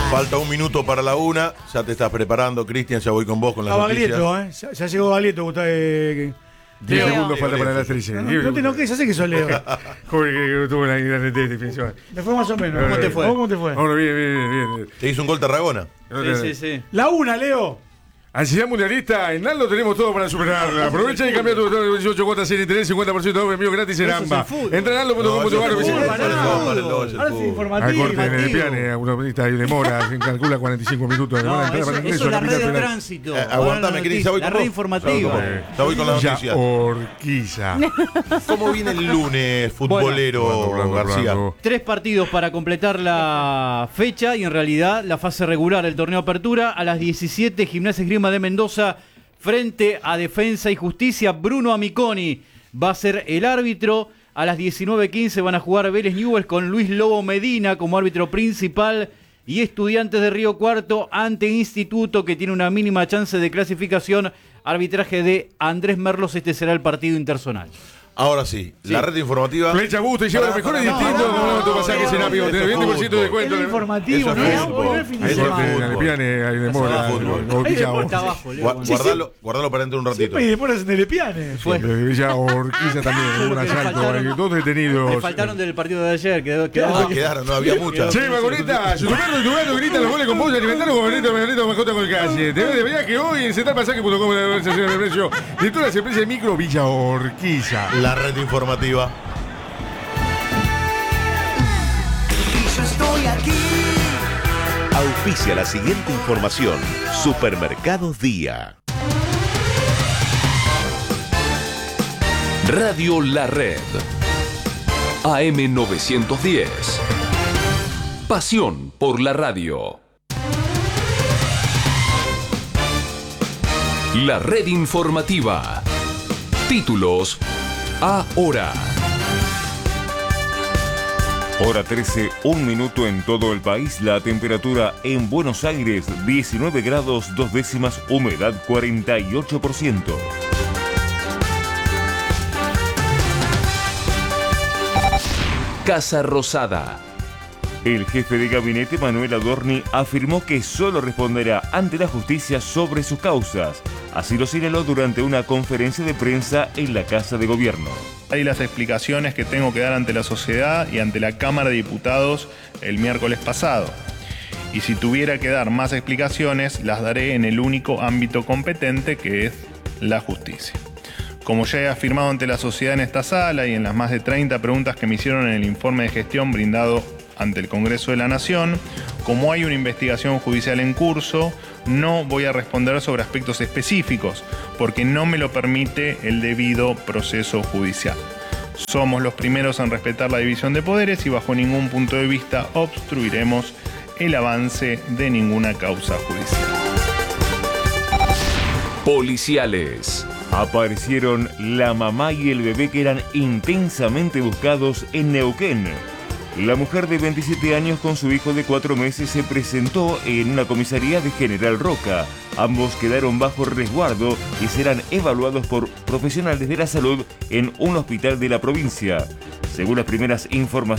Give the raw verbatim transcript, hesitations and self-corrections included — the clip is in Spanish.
Falta un minuto para la una. Ya te estás preparando, Cristian. Ya voy con vos con las Ah, noticias. Baglietto, ¿eh? Ya, ya llegó Baglietto, Gustavo. Eh, diez Leo. segundos falta para las trece. No, no te enojes, ya sé que sos Leo. Joder, que tuvo una gran definición. Me fue más o menos. ¿Cómo te fue? ¿Cómo te fue? Bueno, bien, bien, bien. Te hizo un gol Tarragona. Sí, sí, sí. La una, Leo. Ansiedad mundialista, en Naldo tenemos todo para superarla. Aprovecha y cambia tu dieciocho cuotas sin interés, cincuenta por ciento de envío gratis en AMBA. Entra en naldo punto com punto ar. Ahora sí, informativo. Al corte en el piane, autopista hay demora, se calcula cuarenta y cinco minutos. No, Entrada eso, para ingreso eso es la a red de capital tránsito. Eh, aguantame, Cris, ya voy La con red vos. informativa. Ya voy con la Villa noticia. Orquiza. ¿Cómo viene el lunes, futbolero Rolando, Rolando, García? Rolando. Tres partidos para completar la fecha y en realidad la fase regular del torneo Apertura. A las diecisiete, Gimnasia Esgrima de Mendoza frente a Defensa y Justicia. Bruno Amiconi va a ser el árbitro. A las diecinueve quince van a jugar Vélez Newell's con Luis Lobo Medina como árbitro principal. Y Estudiantes de Río Cuarto ante Instituto, que tiene una mínima chance de clasificación. Arbitraje de Andrés Merlos. Este será el partido interzonal. Ahora sí, Sí. la red informativa. Flecha Busto y lleva los mejores No, distintos. no, no, No, tu no, pasaje no, Senapi, no, tenés eso es veinte por ciento de fútbol. descuento. Es informativo, Eso ¿no? es Hoy fútbol. no es fin de Hay Eso es corte, semana. fútbol. hay piane, hay demora. Eso es fútbol. o Hay Villa deporte Está abajo, Leo. Gua- Guardalo, guardalo para dentro de un ratito. Siempre hay demoras en el Epiane. Fue. Villa Orquiza también, Porque un le asalto. faltaron- Hay dos detenidos. Le faltaron del partido de ayer. Quedó, quedó Ah, quedaron, no había muchas. Che, Magoneta, su perro y tu gato gritan los goles con vos y alimentaron con Magoneta, Magoneta, Majota con calle. Te ves de viaje hoy en central pasaje punto com de sensación de precio de todas las empresas de micro Villa Orquiza. La red informativa. Yo estoy aquí. Auspicia la siguiente información. Supermercados Día. Radio La Red. A M novecientos diez. Pasión por la radio. La red informativa. Títulos ahora. Hora trece, un minuto en todo el país. La temperatura en Buenos Aires, diecinueve grados, dos décimas, humedad cuarenta y ocho por ciento. Casa Rosada. El jefe de gabinete, Manuel Adorni, afirmó que solo responderá ante la justicia sobre sus causas. Así lo señaló durante una conferencia de prensa en la Casa de Gobierno. Hay las explicaciones que tengo que dar ante la sociedad y ante la Cámara de Diputados el miércoles pasado. Y si tuviera que dar más explicaciones, las daré en el único ámbito competente, que es la justicia. Como ya he afirmado ante la sociedad en esta sala y en las más de treinta preguntas que me hicieron en el informe de gestión brindado ante el Congreso de la Nación, como hay una investigación judicial en curso, no voy a responder sobre aspectos específicos, porque no me lo permite el debido proceso judicial. Somos los primeros en respetar la división de poderes y bajo ningún punto de vista obstruiremos el avance de ninguna causa judicial. Policiales. Aparecieron la mamá y el bebé que eran intensamente buscados en Neuquén. La mujer de veintisiete años con su hijo de cuatro meses se presentó en una comisaría de General Roca. Ambos quedaron bajo resguardo y serán evaluados por profesionales de la salud en un hospital de la provincia. Según las primeras informaciones,